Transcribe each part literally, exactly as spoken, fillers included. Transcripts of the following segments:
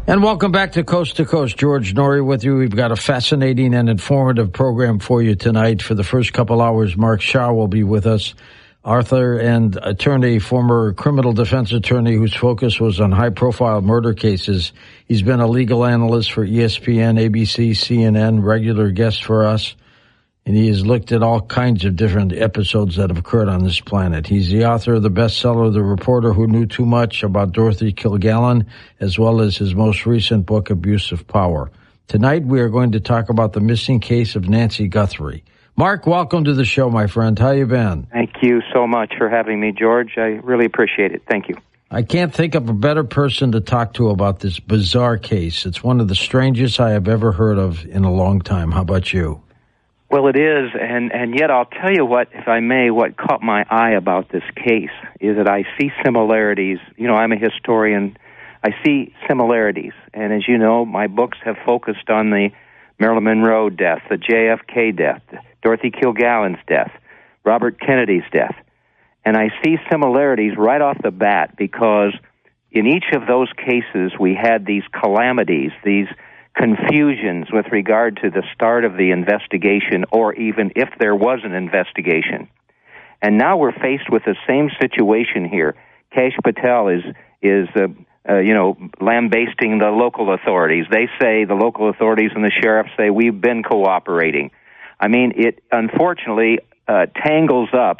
And welcome back to Coast to Coast. George Noory with you. We've got a fascinating and informative program for you tonight. For the first couple hours, Mark Shaw will be with us, author and attorney, former criminal defense attorney whose focus was on high-profile murder cases. He's been a legal analyst for E S P N, A B C, C N N, regular guest for us. And he has looked at all kinds of different episodes that have occurred on this planet. He's the author of the bestseller, The Reporter Who Knew Too Much, about Dorothy Kilgallen, as well as his most recent book, Abuse of Power. Tonight, we are going to talk about the missing case of Nancy Guthrie. Mark, welcome to the show, my friend. How you been? Thank you so much for having me, George. I really appreciate it. Thank you. I can't think of a better person to talk to about this bizarre case. It's one of the strangest I have ever heard of in a long time. How about you? Well, it is, and, and yet I'll tell you what, if I may, what caught my eye about this case is that I see similarities. You know, I'm a historian. I see similarities, and as you know, my books have focused on the Marilyn Monroe death, the J F K death, Dorothy Kilgallen's death, Robert Kennedy's death. And I see similarities right off the bat because in each of those cases we had these calamities, these confusions with regard to the start of the investigation or even if there was an investigation. And now we're faced with the same situation here. Kash Patel is, is uh, uh, you know, lambasting the local authorities. They say, the local authorities and the sheriff say, we've been cooperating. I mean, it unfortunately uh, tangles up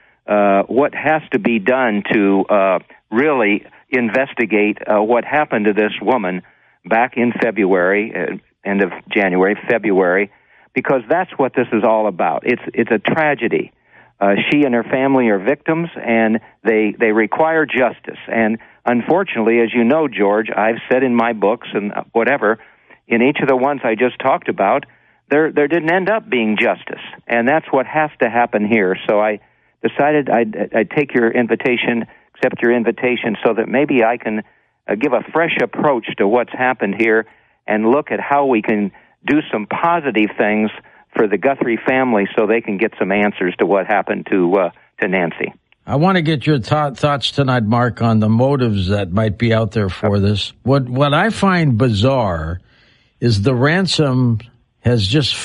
uh, what has to be done to uh, really investigate uh, what happened to this woman back in February, uh, end of January, February, because that's what this is all about. It's it's a tragedy. Uh, she and her family are victims, and they they require justice. And unfortunately, as you know, George, I've said in my books and whatever, in each of the ones I just talked about, there there didn't end up being justice, and that's what has to happen here. So I decided I'd, I'd take your invitation, accept your invitation, so that maybe I can Uh, give a fresh approach to what's happened here and look at how we can do some positive things for the Guthrie family so they can get some answers to what happened to uh, to Nancy. I want to get your th- thoughts tonight, Mark, on the motives that might be out there for this. What what I find bizarre is the ransom has just